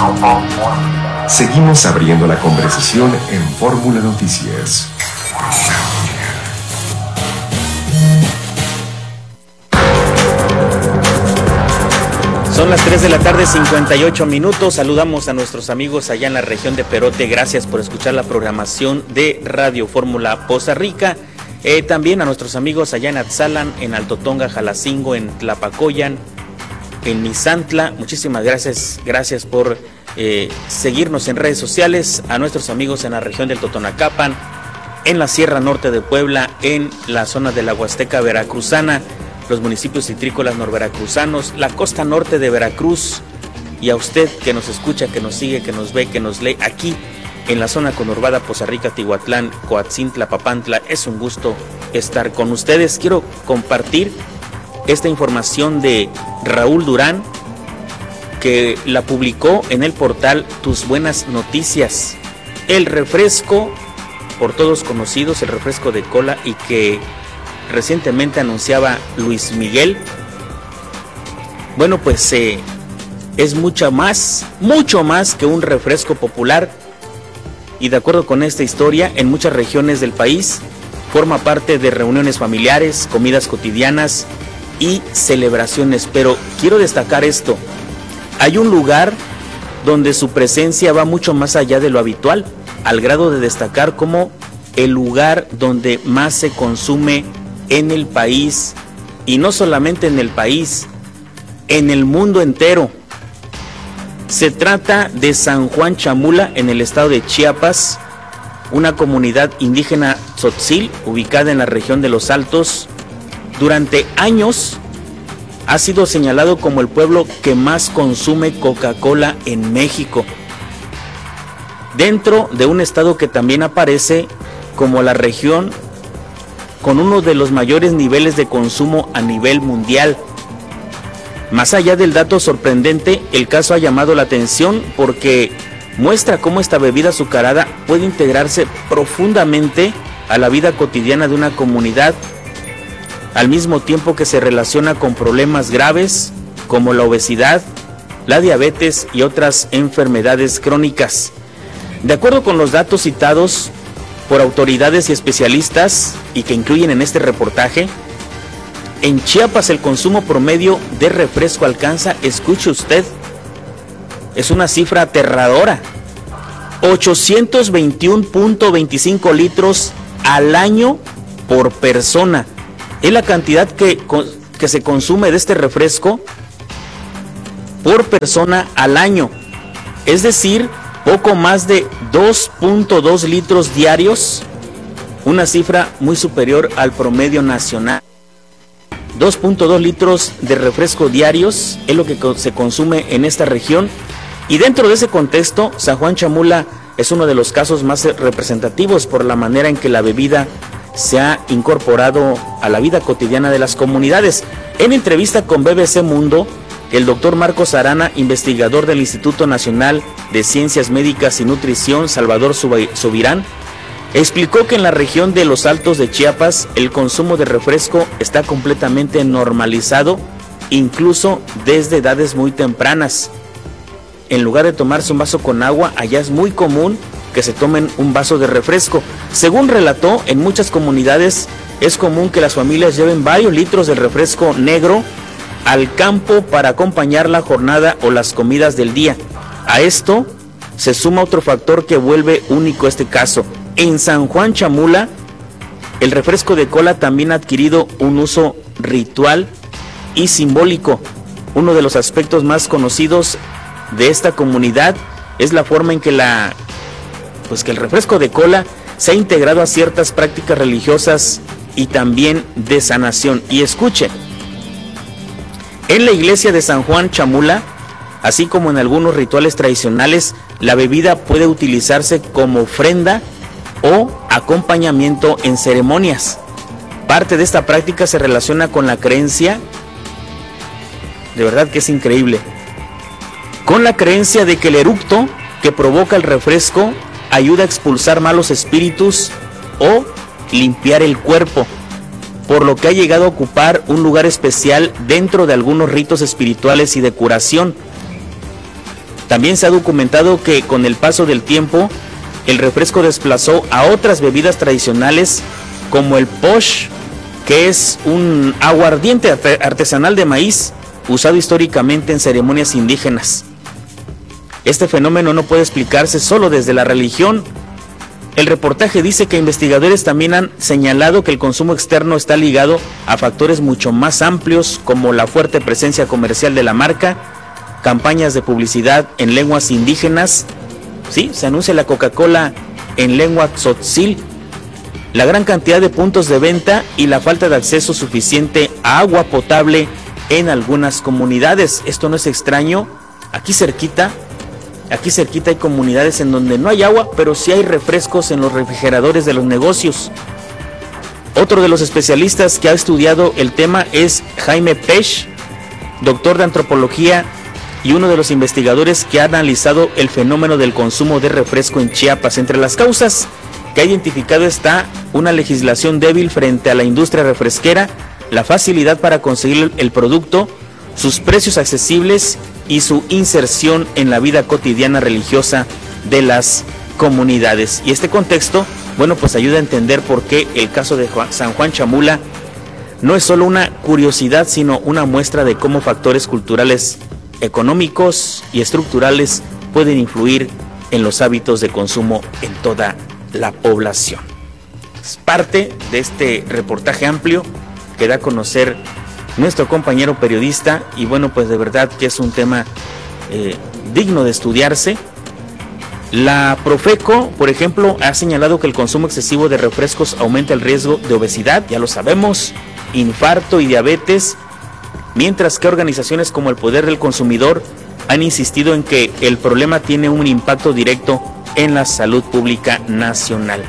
Seguimos abriendo la conversación en Fórmula Noticias. Son las 3 de la tarde, 58 minutos. Saludamos a nuestros amigos allá en la región de Perote. Gracias por escuchar la programación de Radio Fórmula Poza Rica. También a nuestros amigos allá en Atzalan, en Alto Tonga, Jalacingo, en Tlapacoyan, en Misantla. Muchísimas gracias por seguirnos en redes sociales. A nuestros amigos en la región del Totonacapan, en la Sierra Norte de Puebla, en la zona de la Huasteca Veracruzana, los municipios citrícolas norveracruzanos, la costa norte de Veracruz, y a usted que nos escucha, que nos sigue, que nos ve, que nos lee aquí en la zona conurbada Poza Rica, Tihuatlán, Coatzintla, Papantla. Es un gusto estar con ustedes. Quiero compartir esta información de Raúl Durán, que la publicó en el portal Tus Buenas Noticias. El refresco, por todos conocidos, el refresco de cola, y que recientemente anunciaba Luis Miguel. Bueno, pues es mucho más que un refresco popular, y de acuerdo con esta historia, en muchas regiones del país forma parte de reuniones familiares, comidas cotidianas y celebraciones. Pero quiero destacar esto: hay un lugar donde su presencia va mucho más allá de lo habitual, al grado de destacar como el lugar donde más se consume en el país, y no solamente en el país, en el mundo entero. Se trata de San Juan Chamula, en el estado de Chiapas, una comunidad indígena tzotzil ubicada en la región de Los Altos. Durante años ha sido señalado como el pueblo que más consume Coca-Cola en México, dentro de un estado que también aparece como la región con uno de los mayores niveles de consumo a nivel mundial. Más allá del dato sorprendente, el caso ha llamado la atención porque muestra cómo esta bebida azucarada puede integrarse profundamente a la vida cotidiana de una comunidad, al mismo tiempo que se relaciona con problemas graves como la obesidad, la diabetes y otras enfermedades crónicas. De acuerdo con los datos citados por autoridades y especialistas, y que incluyen en este reportaje, en Chiapas el consumo promedio de refresco alcanza, escuche usted, es una cifra aterradora, 821.25 litros al año por persona. Es la cantidad que se consume de este refresco por persona al año, es decir, poco más de 2.2 litros diarios, una cifra muy superior al promedio nacional. 2.2 litros de refresco diarios es lo que se consume en esta región, y dentro de ese contexto, San Juan Chamula es uno de los casos más representativos por la manera en que la bebida se ha incorporado a la vida cotidiana de las comunidades. En entrevista con BBC Mundo, el doctor Marcos Arana, investigador del Instituto Nacional de Ciencias Médicas y Nutrición Salvador Subirán, explicó que en la región de Los Altos de Chiapas el consumo de refresco está completamente normalizado, incluso desde edades muy tempranas. En lugar de tomarse un vaso con agua, allá es muy común que se tomen un vaso de refresco. Según relató, en muchas comunidades es común que las familias lleven varios litros de refresco negro al campo para acompañar la jornada o las comidas del día. A esto se suma otro factor que vuelve único este caso. En San Juan Chamula, el refresco de cola también ha adquirido un uso ritual y simbólico. Uno de los aspectos más conocidos de esta comunidad es la forma en que que el refresco de cola se ha integrado a ciertas prácticas religiosas y también de sanación. Y escuche, en la iglesia de San Juan Chamula, así como en algunos rituales tradicionales, la bebida puede utilizarse como ofrenda o acompañamiento en ceremonias. Parte de esta práctica se relaciona con la creencia, de verdad que es increíble, con la creencia de que el eructo que provoca el refresco ayuda a expulsar malos espíritus o limpiar el cuerpo, por lo que ha llegado a ocupar un lugar especial dentro de algunos ritos espirituales y de curación. También se ha documentado que con el paso del tiempo, el refresco desplazó a otras bebidas tradicionales como el posh, que es un aguardiente artesanal de maíz usado históricamente en ceremonias indígenas. Este fenómeno no puede explicarse solo desde la religión. El reportaje dice que investigadores también han señalado que el consumo externo está ligado a factores mucho más amplios, como la fuerte presencia comercial de la marca, campañas de publicidad en lenguas indígenas. Sí, se anuncia la Coca-Cola en lengua tzotzil, la gran cantidad de puntos de venta y la falta de acceso suficiente a agua potable en algunas comunidades. Esto no es extraño. Aquí cerquita hay comunidades en donde no hay agua, pero sí hay refrescos en los refrigeradores de los negocios. Otro de los especialistas que ha estudiado el tema es Jaime Pech, doctor de antropología y uno de los investigadores que ha analizado el fenómeno del consumo de refresco en Chiapas. Entre las causas que ha identificado está una legislación débil frente a la industria refresquera, la facilidad para conseguir el producto, sus precios accesibles y su inserción en la vida cotidiana religiosa de las comunidades. Y este contexto, bueno, pues ayuda a entender por qué el caso de San Juan Chamula no es solo una curiosidad, sino una muestra de cómo factores culturales, económicos y estructurales pueden influir en los hábitos de consumo en toda la población. Es parte de este reportaje amplio que da a conocer nuestro compañero periodista, y bueno, pues de verdad que es un tema digno de estudiarse. La Profeco, por ejemplo, ha señalado que el consumo excesivo de refrescos aumenta el riesgo de obesidad, ya lo sabemos, infarto y diabetes, mientras que organizaciones como el Poder del Consumidor han insistido en que el problema tiene un impacto directo en la salud pública nacional.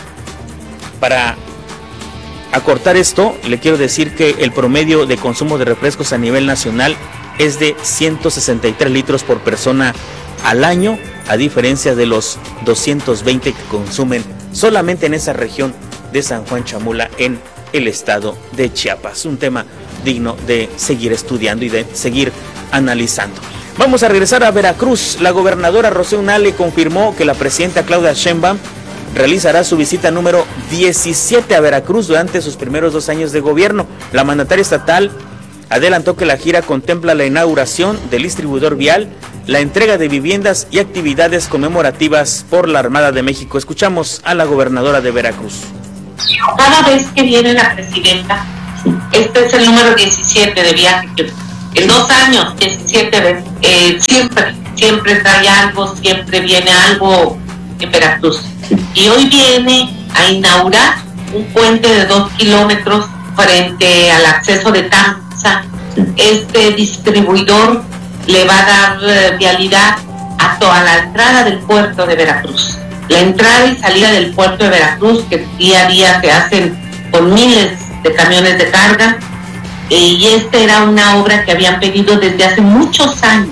Para acortar esto, le quiero decir que el promedio de consumo de refrescos a nivel nacional es de 163 litros por persona al año, a diferencia de los 220 que consumen solamente en esa región de San Juan Chamula, en el estado de Chiapas. Un tema digno de seguir estudiando y de seguir analizando. Vamos a regresar a Veracruz. La gobernadora Rocío Nale confirmó que la presidenta Claudia Sheinbaum realizará su visita número 17 a Veracruz durante sus primeros 2 años de gobierno. La mandataria estatal adelantó que la gira contempla la inauguración del distribuidor vial, la entrega de viviendas y actividades conmemorativas por la Armada de México. Escuchamos a la gobernadora de Veracruz. Cada vez que viene la presidenta, este es el número 17 de viaje, en 2 años, 17 veces, siempre trae algo, siempre viene algo en Veracruz. Y hoy viene a inaugurar un puente de 2 kilómetros frente al acceso de Tamsa. Este distribuidor le va a dar vialidad a toda la entrada del puerto de Veracruz. La entrada y salida del puerto de Veracruz, que día a día se hacen con miles de camiones de carga, y esta era una obra que habían pedido desde hace muchos años,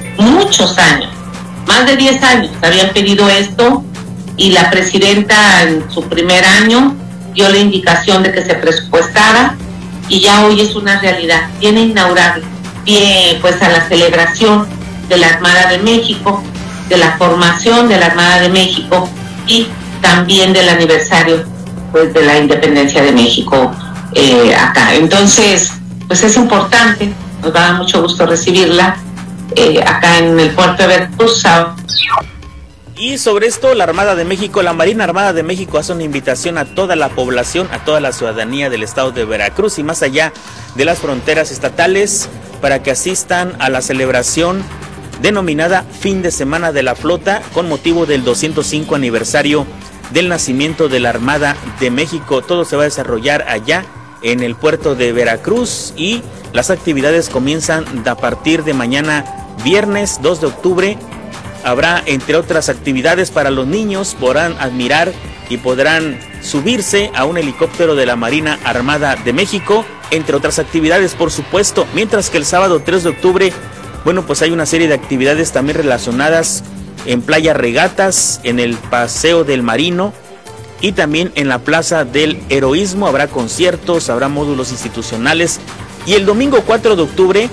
más de 10 años habían pedido esto, y la presidenta en su primer año dio la indicación de que se presupuestara, y ya hoy es una realidad. Viene a inaugurarlo, pues a la celebración de la Armada de México, de la formación de la Armada de México y también del aniversario, pues, de la independencia de México acá. Entonces, pues es importante, nos da mucho gusto recibirla acá en el puerto de Veracruz. Y sobre esto, la Armada de México, la Marina Armada de México hace una invitación a toda la población, a toda la ciudadanía del estado de Veracruz y más allá de las fronteras estatales, para que asistan a la celebración denominada Fin de Semana de la Flota, con motivo del 205 aniversario del nacimiento de la Armada de México. Todo se va a desarrollar allá en el puerto de Veracruz y las actividades comienzan a partir de mañana, viernes 2 de octubre. Habrá, entre otras actividades para los niños, podrán admirar y podrán subirse a un helicóptero de la Marina Armada de México, entre otras actividades, por supuesto. Mientras que el sábado 3 de octubre, bueno, pues hay una serie de actividades también relacionadas en Playa Regatas, en el Paseo del Marino y también en la Plaza del Heroísmo. Habrá conciertos, habrá módulos institucionales y el domingo 4 de octubre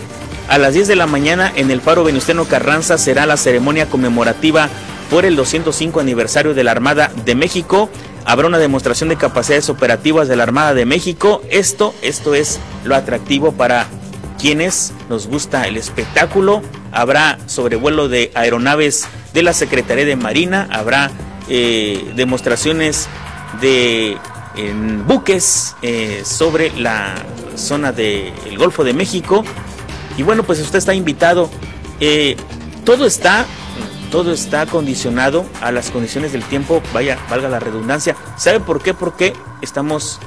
A las 10 de la mañana en el Faro Venustiano Carranza será la ceremonia conmemorativa por el 205 aniversario de la Armada de México. Habrá una demostración de capacidades operativas de la Armada de México. Esto es lo atractivo para quienes nos gusta el espectáculo. Habrá sobrevuelo de aeronaves de la Secretaría de Marina, habrá demostraciones de buques sobre la zona del Golfo de México. Y bueno, pues usted está invitado. Todo está condicionado a las condiciones del tiempo, valga la redundancia. ¿Sabe por qué? Porque está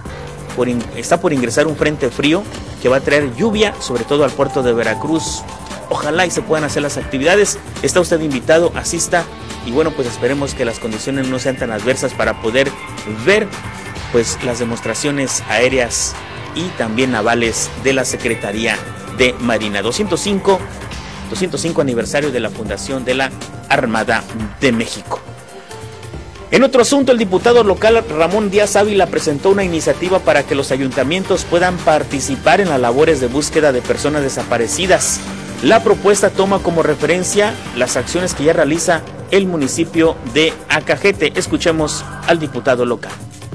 por ingresar un frente frío que va a traer lluvia, sobre todo al puerto de Veracruz. Ojalá y se puedan hacer las actividades. Está usted invitado, asista. Y bueno, pues esperemos que las condiciones no sean tan adversas para poder ver pues las demostraciones aéreas y también navales de la Secretaría de Marina. 205 aniversario de la fundación de la Armada de México. En otro asunto, el diputado local Ramón Díaz Ávila presentó una iniciativa para que los ayuntamientos puedan participar en las labores de búsqueda de personas desaparecidas. La propuesta toma como referencia las acciones que ya realiza el municipio de Acajete. Escuchemos al diputado local.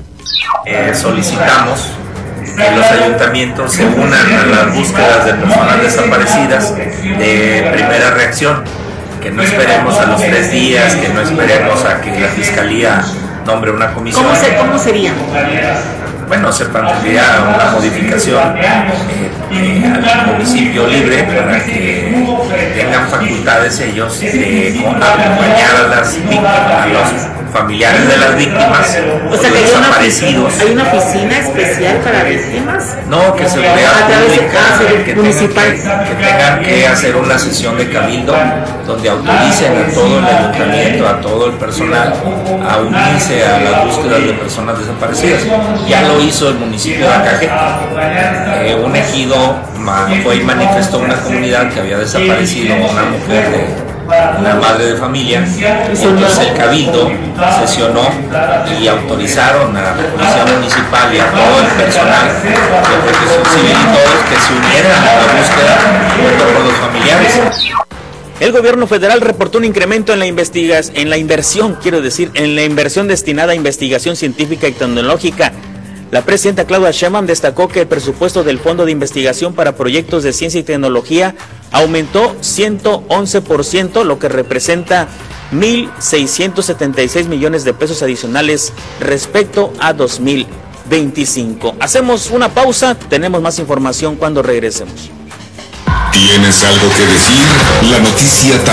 Solicitamos que los ayuntamientos se unan a las búsquedas de personas desaparecidas de primera reacción, que no esperemos a los 3 días, que no esperemos a que la Fiscalía nombre una comisión. ¿Cómo sería? Bueno, se plantearía una modificación al municipio libre para que tengan facultades ellos de acompañar a las víctimas, a los familiares de las víctimas, o sea, que desaparecidos. ¿Hay una oficina especial para víctimas? No, que se vea pública, que municipal. Que tengan que hacer una sesión de cabildo donde autoricen a todo el ayuntamiento, a todo el personal, a unirse a las búsquedas de personas desaparecidas. Ya lo hizo el municipio de Acajete. Un ejido fue y manifestó una comunidad que había desaparecido una mujer una madre de familia. Entonces el cabildo sesionó y autorizaron a la policía municipal y a todo el personal de protección civil y todos que se unieran a la búsqueda junto con los familiares. El gobierno federal reportó un incremento en la inversión destinada a investigación científica y tecnológica. La presidenta Claudia Sheinbaum destacó que el presupuesto del Fondo de Investigación para Proyectos de Ciencia y Tecnología aumentó 111%, lo que representa 1.676 millones de pesos adicionales respecto a 2025. Hacemos una pausa, tenemos más información cuando regresemos. ¿Tienes algo que decir? La noticia